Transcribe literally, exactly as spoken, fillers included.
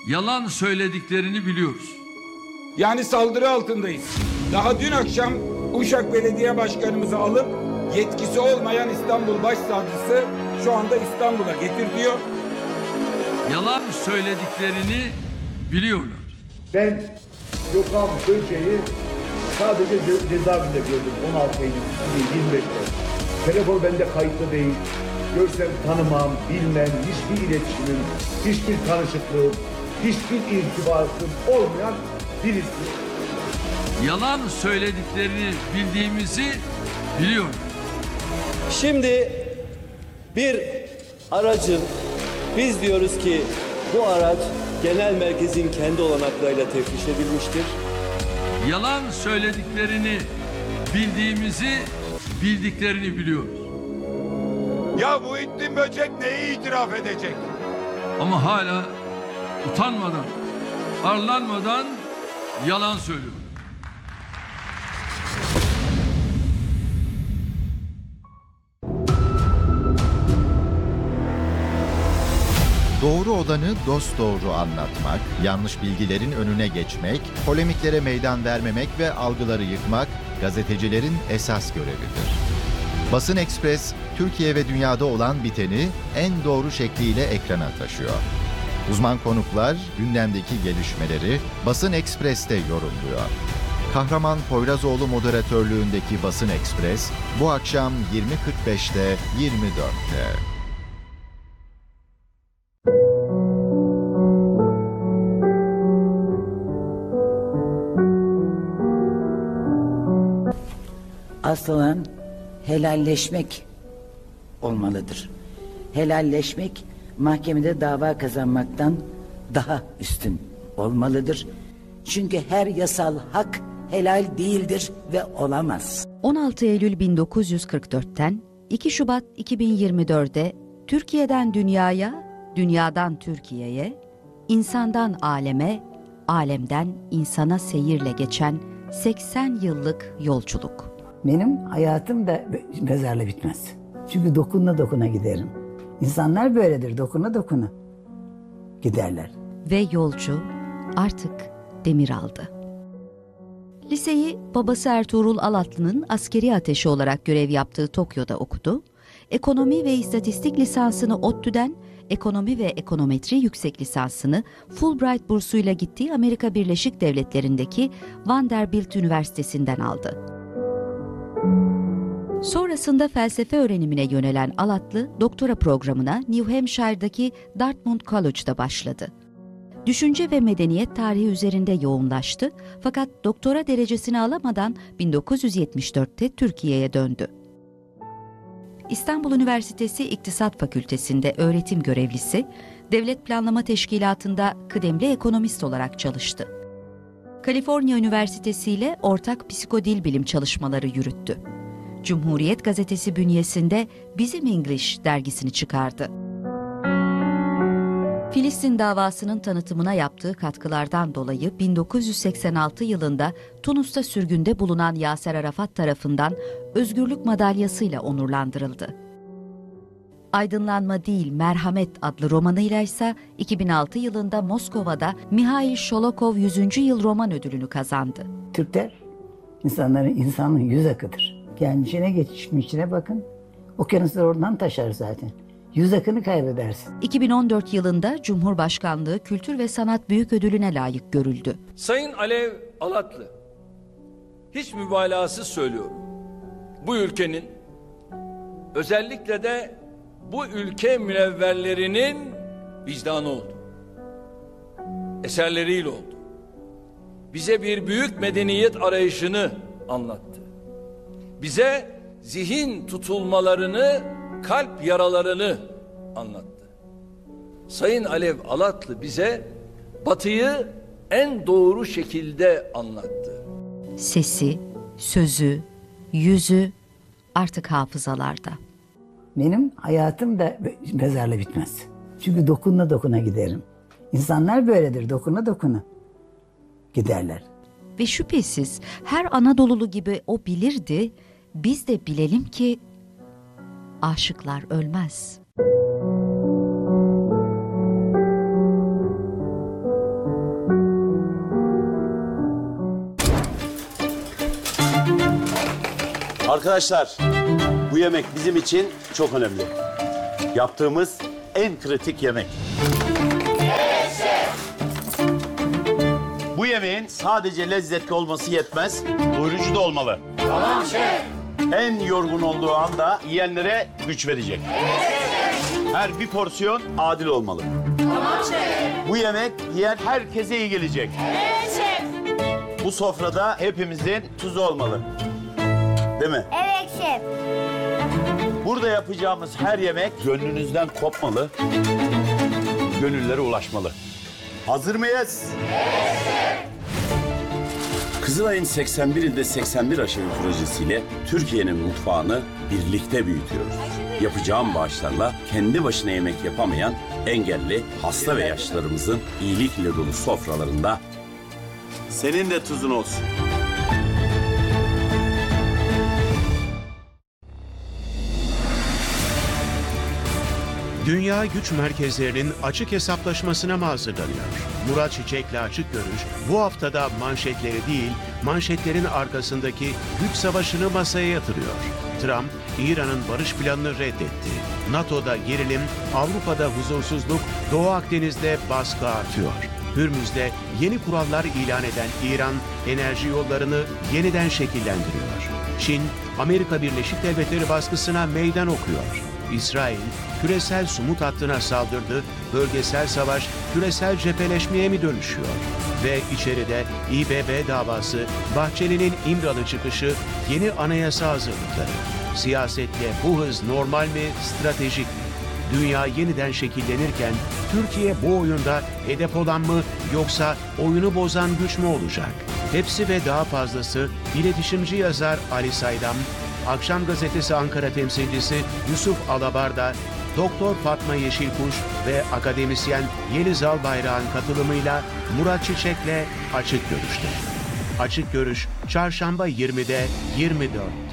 yalan söylediklerini biliyoruz. Yani saldırı altındayız. Daha dün akşam Uşak Belediye Başkanımızı alıp yetkisi olmayan İstanbul Başsavcısı şu anda İstanbul'a getirtiyor. Yalan söylediklerini biliyorlar. Ben Gökhan Böceği sadece ce- cezaevinde gördüm on altı Eylül yirmi beşte. Telefon bende kayıtlı değil. Görsem tanımam, bilmem, hiçbir iletişimim, hiçbir tanışıklığım, hiçbir irtibatım olmayan birisi. Yalan söylediklerini bildiğimizi biliyorlar. Şimdi bir aracın, biz diyoruz ki bu araç genel merkezin kendi olanaklarıyla teftiş edilmiştir. Yalan söylediklerini bildiğimizi bildiklerini biliyoruz. Ya Muhittin Böcek neyi itiraf edecek? Ama hala utanmadan, arlanmadan yalan söylüyor. Doğru olanı dosdoğru anlatmak, yanlış bilgilerin önüne geçmek, polemiklere meydan vermemek ve algıları yıkmak gazetecilerin esas görevidir. Basın Ekspres, Türkiye ve dünyada olan biteni en doğru şekliyle ekrana taşıyor. Uzman konuklar gündemdeki gelişmeleri Basın Ekspres'te yorumluyor. Kahraman Poyrazoğlu moderatörlüğündeki Basın Ekspres bu akşam yirmi kırk beşte yirmi dörtte. Asıl olan helalleşmek olmalıdır. Helalleşmek mahkemede dava kazanmaktan daha üstün olmalıdır. Çünkü her yasal hak helal değildir ve olamaz. on altı Eylül bin dokuz yüz kırk dört'ten iki Şubat iki bin yirmi dört'e Türkiye'den dünyaya, dünyadan Türkiye'ye, insandan aleme, alemden insana seyirle geçen seksen yıllık yolculuk. Benim hayatım da mezarla bitmez. Çünkü dokuna dokuna giderim. İnsanlar böyledir, dokuna dokuna giderler. Ve yolcu artık demir aldı. Liseyi babası Ertuğrul Alatlı'nın askeri ateşi olarak görev yaptığı Tokyo'da okudu. Ekonomi ve istatistik lisansını ODTÜ'den, ekonomi ve ekonometri yüksek lisansını Fulbright bursuyla gittiği Amerika Birleşik Devletleri'ndeki Vanderbilt Üniversitesi'nden aldı. Sonrasında felsefe öğrenimine yönelen Alatlı, doktora programına New Hampshire'daki Dartmouth College'da başladı. Düşünce ve medeniyet tarihi üzerinde yoğunlaştı fakat doktora derecesini alamadan bin dokuz yüz yetmiş dört'te Türkiye'ye döndü. İstanbul Üniversitesi İktisat Fakültesi'nde öğretim görevlisi, Devlet Planlama Teşkilatı'nda kıdemli ekonomist olarak çalıştı. Kaliforniya Üniversitesi ile ortak psikodil bilim çalışmaları yürüttü. Cumhuriyet Gazetesi bünyesinde Bizim English dergisini çıkardı. Filistin davasının tanıtımına yaptığı katkılardan dolayı bin dokuz yüz seksen altı yılında Tunus'ta sürgünde bulunan Yaser Arafat tarafından Özgürlük Madalyası'yla onurlandırıldı. Aydınlanma Değil Merhamet adlı romanıyla ise iki bin altı yılında Moskova'da Mihail Şolokov yüzüncü yıl roman ödülünü kazandı. Türkler insanların insanın yüz akıdır. Gelmişine geçmişine bakın. Okyanuslar oradan taşar zaten. Yüz akını kaybedersin. iki bin on dört yılında Cumhurbaşkanlığı Kültür ve Sanat Büyük Ödülü'ne layık görüldü. Sayın Alev Alatlı, hiç mübalağasız söylüyorum. Bu ülkenin, özellikle de bu ülke münevverlerinin vicdanı oldu. Eserleriyle oldu. Bize bir büyük medeniyet arayışını anlattı. Bize zihin tutulmalarını, kalp yaralarını anlattı. Sayın Alev Alatlı bize Batı'yı en doğru şekilde anlattı. Sesi, sözü, yüzü artık hafızalarda. Benim hayatım da mezarla bitmez. Çünkü dokuna dokuna giderim. İnsanlar böyledir, dokuna dokuna giderler. Ve şüphesiz her Anadolulu gibi o bilirdi, biz de bilelim ki aşıklar ölmez. Arkadaşlar, bu yemek bizim için çok önemli. Yaptığımız en kritik yemek. Bu yemeğin sadece lezzetli olması yetmez, doyurucu da olmalı. Tamam şef. En yorgun olduğu anda yiyenlere güç verecek. Her bir porsiyon adil olmalı. Tamam şef. Bu yemek yiyen herkese iyi gelecek. Evet şef. Bu sofrada hepimizin tuzu olmalı. Değil mi? Evet şef. Burada yapacağımız her yemek gönlünüzden kopmalı, gönüllere ulaşmalı. Hazır mıyız? Evet. Kızılay'ın seksen bir ilde seksen bir aşevi projesiyle Türkiye'nin mutfağını birlikte büyütüyoruz. Yapacağım bağışlarla kendi başına yemek yapamayan engelli, hasta ve yaşlılarımızın iyilikle dolu sofralarında senin de tuzun olsun. Dünya güç merkezlerinin açık hesaplaşmasına mı hazırlanıyor? Murat Çiçek'le Açık Görüş bu haftada manşetleri değil, manşetlerin arkasındaki güç savaşını masaya yatırıyor. Trump, İran'ın barış planını reddetti. NATO'da gerilim, Avrupa'da huzursuzluk, Doğu Akdeniz'de baskı artıyor. Hürmüz'de yeni kurallar ilan eden İran, enerji yollarını yeniden şekillendiriyor. Çin, Amerika Birleşik Devletleri baskısına meydan okuyor. İsrail, küresel sumut hattına saldırdı, bölgesel savaş küresel cepheleşmeye mi dönüşüyor? Ve içeride İ B B davası, Bahçeli'nin İmralı çıkışı, yeni anayasa hazırlıkları. Siyasetle bu hız normal mi, stratejik mi? Dünya yeniden şekillenirken Türkiye bu oyunda hedef olan mı yoksa oyunu bozan güç mü olacak? Hepsi ve daha fazlası iletişimci yazar Ali Saydam, Akşam Gazetesi Ankara temsilcisi Yusuf Alabarda, Doktor Fatma Yeşilkuş ve akademisyen Yeliz Albayrak'ın katılımıyla Murat Çiçek'le Açık Görüş'te. Açık Görüş, Çarşamba yirmide yirmi dört.